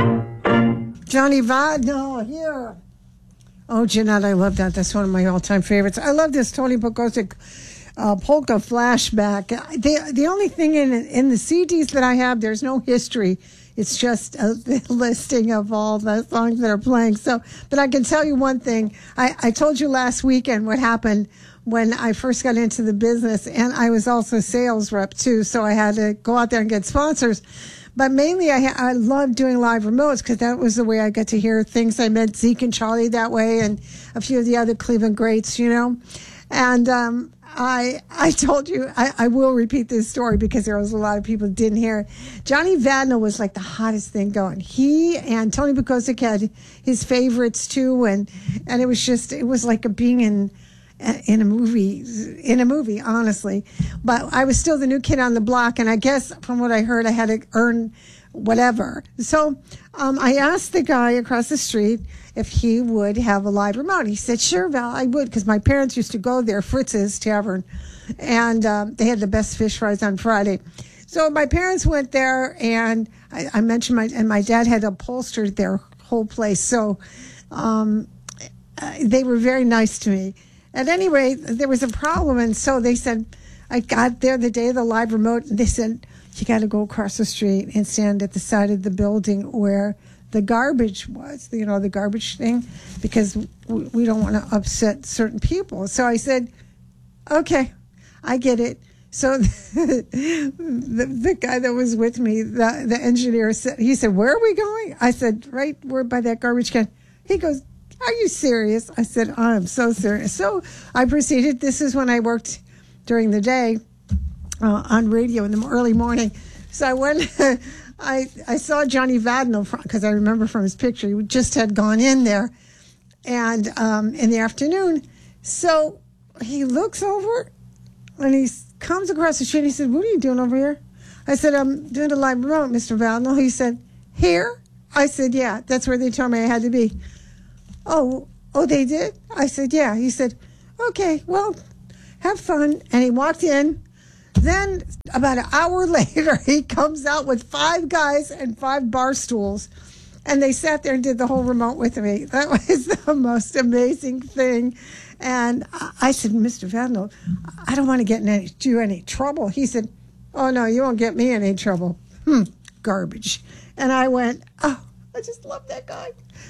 Johnny Vadnal here. Oh, Jeanette, I love that. That's one of my all-time favorites. I love this Tony Bukosic polka flashback. The only thing in the CDs that I have, there's no history. It's just a listing of all the songs that are playing. So, but I can tell you one thing. I told you last weekend what happened when I first got into the business, and I was also a sales rep too. So I had to go out there and get sponsors. But mainly, I loved doing live remotes because that was the way I got to hear things. I met Zeke and Charlie that way, and a few of the other Cleveland greats, you know. And I told you, I will repeat this story because there was a lot of people who didn't hear it. Johnny Vadnal was like the hottest thing going. He and Tony Bukosic had his favorites too, and it was like being in a movie, honestly. But I was still the new kid on the block, and I guess from what I heard, I had to earn whatever. So I asked the guy across the street if he would have a live remote. He said, sure, Val, I would, because my parents used to go there, Fritz's Tavern, and they had the best fish fries on Friday. So my parents went there, and I mentioned my dad had upholstered their whole place. So they were very nice to me. At any rate, there was a problem, and so they said, I got there the day of the live remote, and they said, you got to go across the street and stand at the side of the building where the garbage was, you know, the garbage thing, because we don't want to upset certain people. So I said, okay, I get it. So the guy that was with me, the engineer, he said, where are we going? I said, right, we're by that garbage can. He goes, are you serious? I said, I'm so serious. So I proceeded. This is when I worked during the day on radio in the early morning. So I went, I saw Johnny Vadnal because I remember from his picture. He just had gone in there and in the afternoon. So he looks over and he comes across the street and he said, what are you doing over here? I said, I'm doing a live remote, Mr. Vadnal. He said, here? I said, yeah, that's where they told me I had to be. Oh, they did? I said, yeah. He said, okay, well, have fun. And he walked in. Then about an hour later, he comes out with 5 guys and 5 bar stools. And they sat there and did the whole remote with me. That was the most amazing thing. And I said, Mr. Vadnal, I don't want to get in any trouble. He said, oh, no, you won't get me in any trouble. Garbage. And I went, oh, I just love that guy.